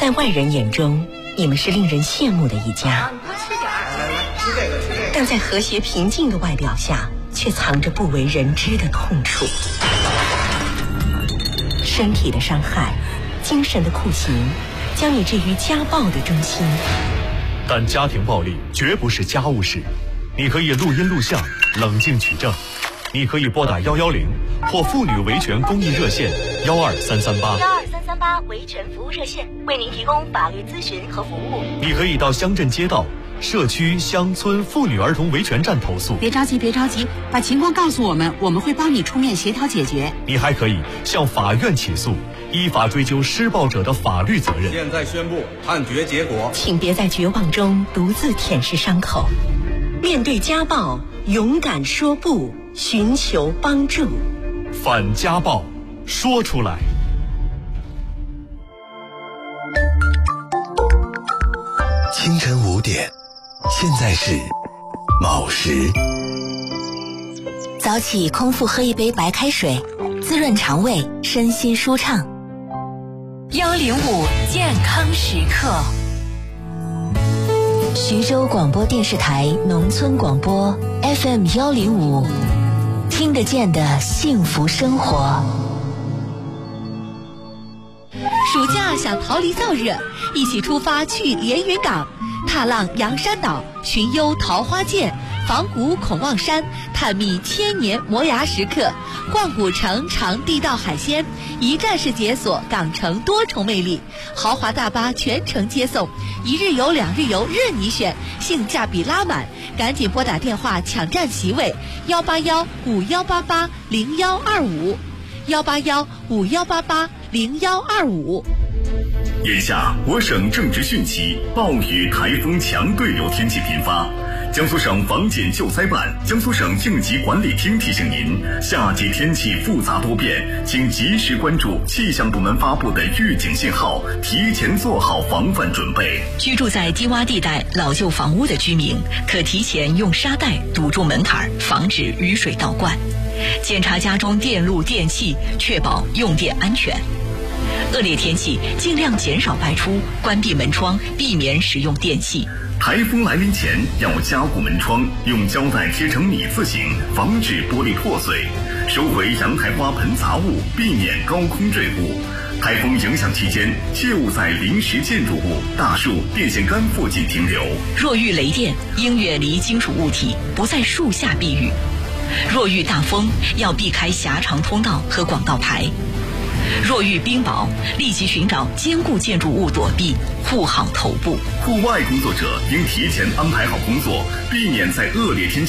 在外人眼中，你们是令人羡慕的一家，但在和谐平静的外表下，却藏着不为人知的痛楚。身体的伤害，精神的酷刑，将你置于家暴的中心。 但家庭暴力绝不是家务事，你可以录音录像，冷静取证。你可以拨打110或妇女维权公益热线12338 维权服务热线，为您提供法律咨询和服务。 你可以到乡镇街道、社区、乡村妇女儿童维权站投诉。 别着急，把情况告诉我们，我们会帮你出面协调解决。 你还可以向法院起诉，依法追究施暴者的法律责任。 现在宣布判决结果， 请别在绝望中独自舔舐伤口，面对家暴，勇敢说不，寻求帮助。 反家暴，说出来。 清晨5点，现在是卯时。 早起空腹喝一杯白开水，滋润肠胃，身心舒畅。 105健康时刻。 徐州广播电视台农村广播 FM 105，听得见的幸福生活。 暑假想逃离燥热，一起出发去连云港，踏浪洋山岛，寻幽桃花涧，访古孔望山，探秘千年磨牙时刻，逛古城尝地道海鲜，一站式解锁港城多重魅力，豪华大巴全程接送，1日游2日游任你选，性价比拉满，赶紧拨打电话抢占席位18151880125，18151880125。 眼下我省正值汛期，暴雨、台风、强对流天气频发。江苏省防检救灾办、江苏省应急管理厅提醒您，夏季天气复杂多变，请及时关注气象部门发布的预警信号，提前做好防范准备。 居住在低洼地带老旧房屋的居民，可提前用沙袋堵住门槛，防止雨水倒灌。检查家中电路电器，确保用电安全。恶劣天气，尽量减少外出，关闭门窗，避免使用电器。 台风来临前要加固门窗，用胶带贴成米字形，防止玻璃破碎。收回阳台花盆杂物，避免高空坠物。台风影响期间，切勿在临时建筑物、大树、电线杆附近停留。 若遇雷电，应远离金属物体，不在树下避雨。若遇大风，要避开狭长通道和广告牌。若遇冰雹，立即寻找坚固建筑物躲避，护好头部。 户外工作者应提前安排好工作，避免在恶劣天气